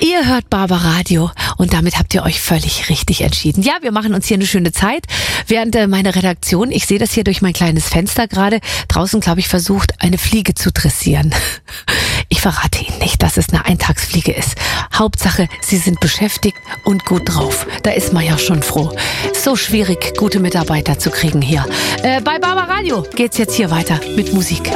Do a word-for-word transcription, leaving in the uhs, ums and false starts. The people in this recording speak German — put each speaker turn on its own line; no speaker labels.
Ihr hört Barbaradio und damit habt ihr euch völlig richtig entschieden. Ja, wir machen uns hier eine schöne Zeit, während äh, meine Redaktion, ich sehe das hier durch mein kleines Fenster gerade, draußen, glaube ich, versucht, eine Fliege zu dressieren. Ich verrate Ihnen nicht, dass es eine Eintagsfliege ist. Hauptsache, Sie sind beschäftigt und gut drauf. Da ist man ja schon froh. So schwierig, gute Mitarbeiter zu kriegen hier. Äh, bei Barbaradio geht's jetzt hier weiter mit Musik.